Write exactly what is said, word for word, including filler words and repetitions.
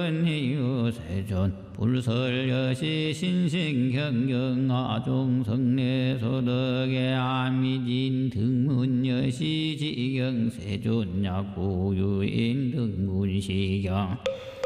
세존 불설여시 신생경경 아종성례소덕의 아미진 등문여시 지경 세존 약고유인 등문시경